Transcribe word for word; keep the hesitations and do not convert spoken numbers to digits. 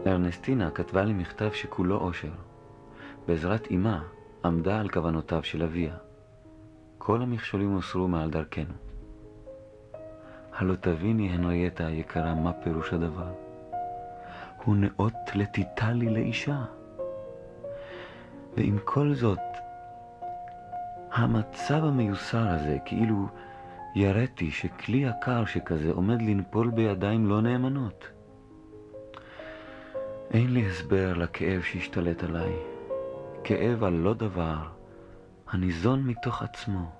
ארנסטינה כתבה לי מכתב שכולו אושר. בעזרת אמה עמדה על כוונותיו של אביה. כל המכשולים הוסרו מעל דרכנו. הלא תביני, הנרייטה היקרה, מה פירוש הדבר? הוא נאות לתיתה לי לאישה. ועם כל זאת, המצב המיוסר הזה, כאילו יראתי שכלי יקר שכזה עומד לנפול בידיים לא נאמנות. אין לי הסבר לכאב שהשתלט עליי. כאב על לא דבר, הניזון מתוך עצמו.